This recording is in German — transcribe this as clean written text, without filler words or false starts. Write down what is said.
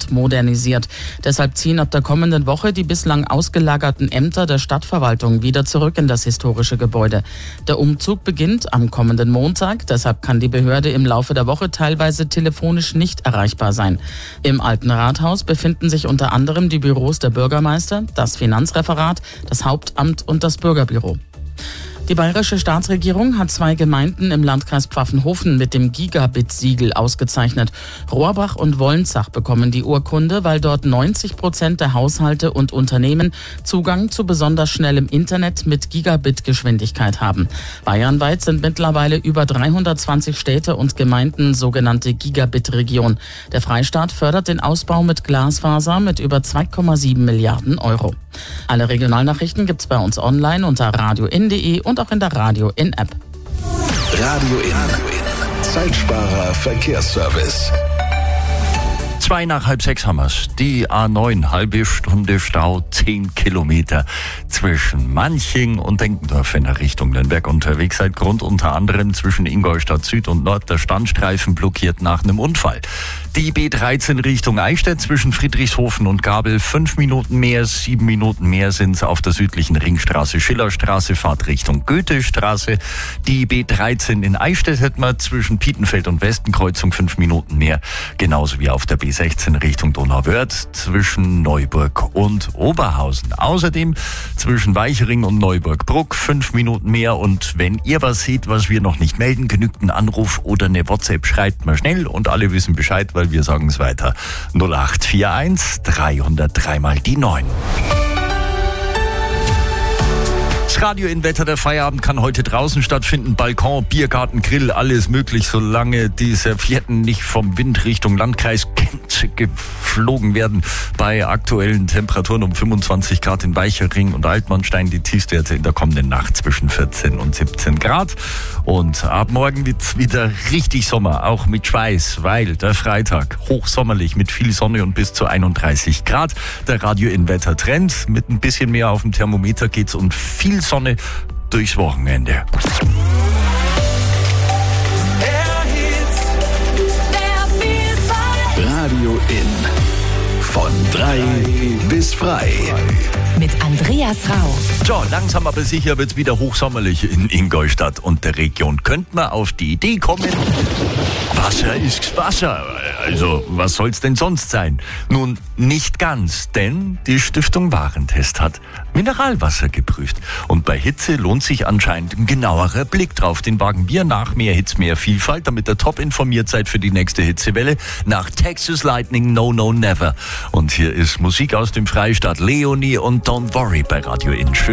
Ablauf modernisiert. Deshalb ziehen ab der kommenden Woche die bislang ausgelagerten Ämter der Stadtverwaltung wieder zurück in das historische Gebäude. Der Umzug beginnt am kommenden Montag, deshalb kann die Behörde im Laufe der Woche teilweise telefonisch nicht erreichbar sein. Im Alten Rathaus befinden sich unter anderem die Büros der Bürgermeister, das Finanzreferat, das Hauptamt und das Bürgerbüro. Die bayerische Staatsregierung hat 2 Gemeinden im Landkreis Pfaffenhofen mit dem Gigabit-Siegel ausgezeichnet. Rohrbach und Wolnzach bekommen die Urkunde, weil dort 90% der Haushalte und Unternehmen Zugang zu besonders schnellem Internet mit Gigabit-Geschwindigkeit haben. Bayernweit sind mittlerweile über 320 Städte und Gemeinden sogenannte Gigabit-Region. Der Freistaat fördert den Ausbau mit Glasfaser mit über 2,7 Milliarden Euro. Alle Regionalnachrichten gibt's bei uns online unter radioin.de und auch in der Radio In App. Radio In. Zeitsparer Verkehrsservice. 5 nach halb 6 haben wir's. Die A9, halbe Stunde Stau, 10 Kilometer zwischen Manching und Denkendorf in der Richtung Nürnberg unterwegs. Seit Grund unter anderem zwischen Ingolstadt Süd und Nord der Standstreifen blockiert nach einem Unfall. Die B13 Richtung Eichstätt zwischen Friedrichshofen und Gabel 5 Minuten mehr, 7 Minuten mehr sind's auf der südlichen Ringstraße, Schillerstraße, Fahrt Richtung Goethestraße. Die B13 in Eichstätt hätten wir zwischen Pietenfeld und Westenkreuzung 5 Minuten mehr, genauso wie auf der B16 Richtung Donauwörth zwischen Neuburg und Oberhausen. Außerdem zwischen Weichering und Neuburg-Bruck 5 Minuten mehr. Und wenn ihr was seht, was wir noch nicht melden, genügt ein Anruf oder eine WhatsApp, schreibt mal schnell und alle wissen Bescheid, weil wir sagen es weiter. 0841 303 mal die 9. Das Radio in Wetter, der Feierabend kann heute draußen stattfinden. Balkon, Biergarten, Grill, alles möglich, solange die Servietten nicht vom Wind Richtung Landkreis geflogen werden. Bei aktuellen Temperaturen um 25 Grad in Weichering und Altmannstein, die Tiefstwerte in der kommenden Nacht zwischen 14 und 17 Grad. Und ab morgen wird's wieder richtig Sommer, auch mit Schweiß, weil der Freitag hochsommerlich mit viel Sonne und bis zu 31 Grad. Der Radio in Wetter Trend, mit ein bisschen mehr auf dem Thermometer geht's und viel Sonne durchs Wochenende. Radio In. Von 3 bis frei. Mit Andreas Rau. So, langsam aber sicher wird's wieder hochsommerlich in Ingolstadt und der Region. Könnte man auf die Idee kommen, Wasser ist Wasser. Also, was soll's denn sonst sein? Nun, nicht ganz, denn die Stiftung Warentest hat Mineralwasser geprüft. Und bei Hitze lohnt sich anscheinend ein genauerer Blick drauf. Den wagen wir nach mehr Hitze, mehr Vielfalt, damit ihr top informiert seid für die nächste Hitzewelle. Nach Texas Lightning, No, No, Never. Und hier ist Musik aus dem Freistaat, Leonie und Don't Worry bei Radio In.